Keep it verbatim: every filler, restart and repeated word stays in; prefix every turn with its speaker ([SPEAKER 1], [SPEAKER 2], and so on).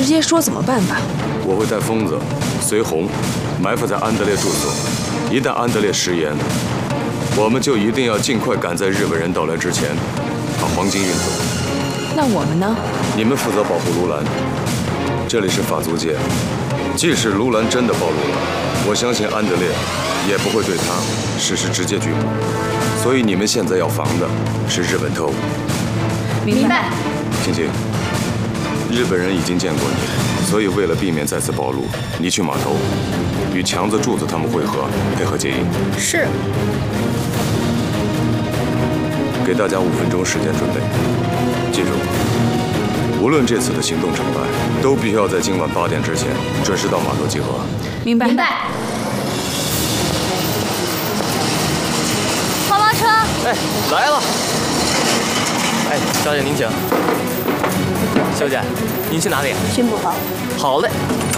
[SPEAKER 1] 些说怎么办法？
[SPEAKER 2] 我会带疯子、随红埋伏在安德烈住所，一旦安德烈食言，我们就一定要尽快赶在日本人到来之前，把黄金运走。
[SPEAKER 1] 那我们呢？
[SPEAKER 2] 你们负责保护卢兰。这里是法租界，即使卢兰真的暴露了，我相信安德烈也不会对他实施直接拘捕。所以你们现在要防的是日本特务。
[SPEAKER 1] 明白。
[SPEAKER 2] 青青，日本人已经见过你，所以为了避免再次暴露，你去码头与强子、柱子他们会合，配合接应。
[SPEAKER 3] 是。
[SPEAKER 2] 给大家五分钟时间准备。记住，无论这次的行动成败，都必须要在今晚八点之前准时到码头集合。
[SPEAKER 1] 明白。
[SPEAKER 3] 明白。
[SPEAKER 4] 花花车。
[SPEAKER 5] 哎，来了。哎，小姐您请。小姐，您去哪里？
[SPEAKER 4] 巡捕房。
[SPEAKER 5] 好嘞。